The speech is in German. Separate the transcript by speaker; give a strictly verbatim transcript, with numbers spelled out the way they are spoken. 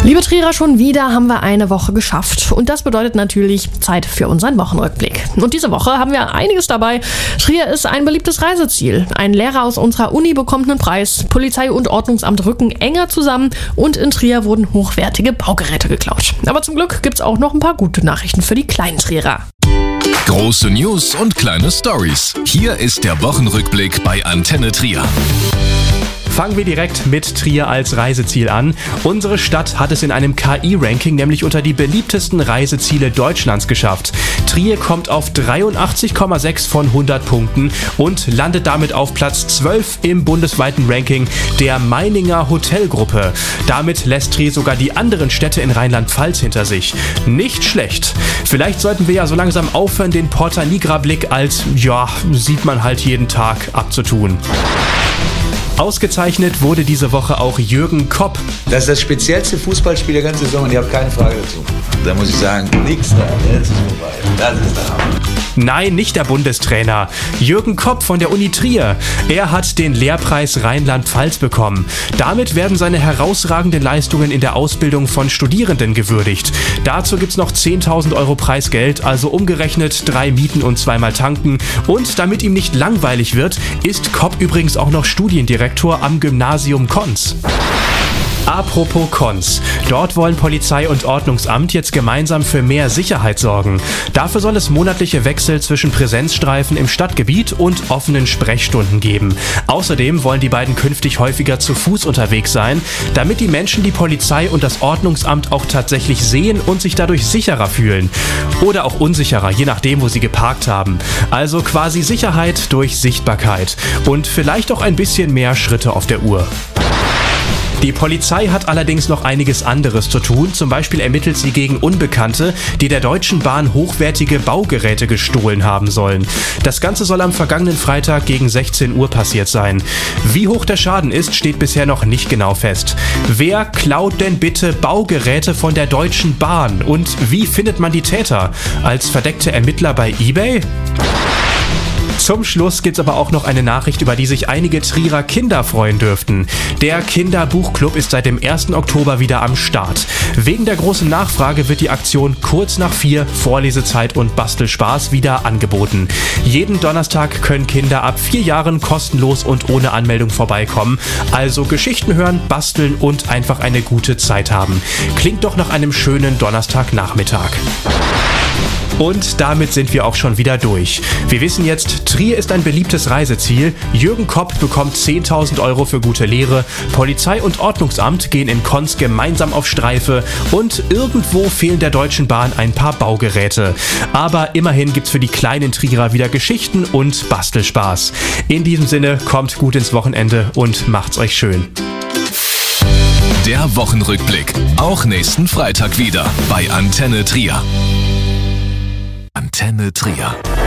Speaker 1: Liebe Trierer, schon wieder haben wir eine Woche geschafft. Und das bedeutet natürlich Zeit für unseren Wochenrückblick. Und diese Woche haben wir einiges dabei. Trier ist ein beliebtes Reiseziel. Ein Lehrer aus unserer Uni bekommt einen Preis. Polizei und Ordnungsamt rücken enger zusammen. Und in Trier wurden hochwertige Baugeräte geklaut. Aber zum Glück gibt's auch noch ein paar gute Nachrichten für die kleinen Trierer.
Speaker 2: Große News und kleine Stories. Hier ist der Wochenrückblick bei Antenne Trier.
Speaker 3: Fangen wir direkt mit Trier als Reiseziel an. Unsere Stadt hat es in einem K I-Ranking nämlich unter die beliebtesten Reiseziele Deutschlands geschafft. Trier kommt auf dreiundachtzig Komma sechs von hundert Punkten und landet damit auf Platz zwölf im bundesweiten Ranking der Meininger Hotelgruppe. Damit lässt Trier sogar die anderen Städte in Rheinland-Pfalz hinter sich. Nicht schlecht. Vielleicht sollten wir ja so langsam aufhören, den Porta Nigra-Blick als, ja, sieht man halt jeden Tag abzutun. Ausgezeichnet wurde diese Woche auch Jürgen Kopp.
Speaker 4: Das ist das speziellste Fußballspiel der ganzen Saison und ich habe keine Frage dazu. Da muss ich sagen, nix da, jetzt ist vorbei. Das ist der Hammer.
Speaker 3: Nein, nicht der Bundestrainer. Jürgen Kopp von der Uni Trier. Er hat den Lehrpreis Rheinland-Pfalz bekommen. Damit werden seine herausragenden Leistungen in der Ausbildung von Studierenden gewürdigt. Dazu gibt's noch zehntausend Euro Preisgeld, also umgerechnet drei Mieten und zweimal tanken. Und damit ihm nicht langweilig wird, ist Kopp übrigens auch noch Studiendirektor am Gymnasium Konz. Apropos Konz. Dort wollen Polizei und Ordnungsamt jetzt gemeinsam für mehr Sicherheit sorgen. Dafür soll es monatliche Wechsel zwischen Präsenzstreifen im Stadtgebiet und offenen Sprechstunden geben. Außerdem wollen die beiden künftig häufiger zu Fuß unterwegs sein, damit die Menschen die Polizei und das Ordnungsamt auch tatsächlich sehen und sich dadurch sicherer fühlen. Oder auch unsicherer, je nachdem, wo sie geparkt haben. Also quasi Sicherheit durch Sichtbarkeit. Und vielleicht auch ein bisschen mehr Schritte auf der Uhr. Die Polizei hat allerdings noch einiges anderes zu tun. Zum Beispiel ermittelt sie gegen Unbekannte, die der Deutschen Bahn hochwertige Baugeräte gestohlen haben sollen. Das Ganze soll am vergangenen Freitag gegen sechzehn Uhr passiert sein. Wie hoch der Schaden ist, steht bisher noch nicht genau fest. Wer klaut denn bitte Baugeräte von der Deutschen Bahn? Und wie findet man die Täter? Als verdeckte Ermittler bei eBay? Zum Schluss gibt's aber auch noch eine Nachricht, über die sich einige Trierer Kinder freuen dürften. Der Kinderbuchclub ist seit dem ersten Oktober wieder am Start. Wegen der großen Nachfrage wird die Aktion kurz nach vier, Vorlesezeit und Bastelspaß wieder angeboten. Jeden Donnerstag können Kinder ab vier Jahren kostenlos und ohne Anmeldung vorbeikommen. Also Geschichten hören, basteln und einfach eine gute Zeit haben. Klingt doch nach einem schönen Donnerstagnachmittag. Und damit sind wir auch schon wieder durch. Wir wissen jetzt, Trier ist ein beliebtes Reiseziel. Jürgen Kopp bekommt zehntausend Euro für gute Lehre. Polizei und Ordnungsamt gehen in Konz gemeinsam auf Streife. Und irgendwo fehlen der Deutschen Bahn ein paar Baugeräte. Aber immerhin gibt's für die kleinen Trierer wieder Geschichten und Bastelspaß. In diesem Sinne, kommt gut ins Wochenende und macht's euch schön.
Speaker 2: Der Wochenrückblick. Auch nächsten Freitag wieder bei Antenne Trier. Antenne Trier.